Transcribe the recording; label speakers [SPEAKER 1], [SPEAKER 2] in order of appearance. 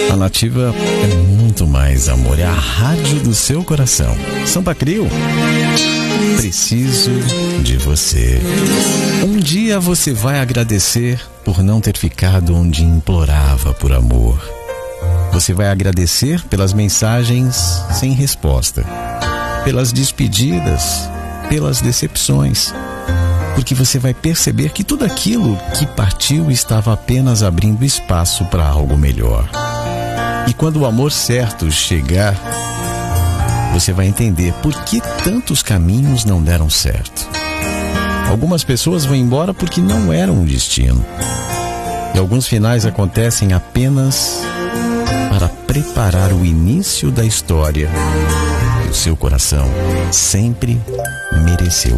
[SPEAKER 1] A Nativa é muito mais amor, é a rádio do seu coração. Sampa Crio, preciso de você. Um dia você vai agradecer por não ter ficado onde implorava por amor. Você vai agradecer pelas mensagens sem resposta, pelas despedidas, pelas decepções, porque você vai perceber que tudo aquilo que partiu estava apenas abrindo espaço para algo melhor. E quando o amor certo chegar, você vai entender por que tantos caminhos não deram certo. Algumas pessoas vão embora porque não eram o destino. E alguns finais acontecem apenas para preparar o início da história que o seu coração sempre mereceu